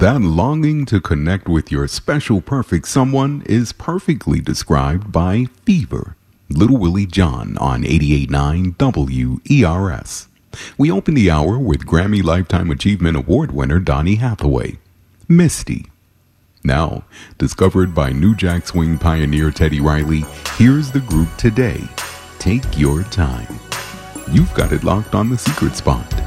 That longing to connect with your special perfect someone is perfectly described by Fever, Little Willie John on 88.9 WERS. We open the hour with Grammy Lifetime Achievement Award winner Donny Hathaway, Misty. Now, discovered by New Jack Swing pioneer Teddy Riley, here's the group today. Take your time. You've got it locked on The Secret Spot.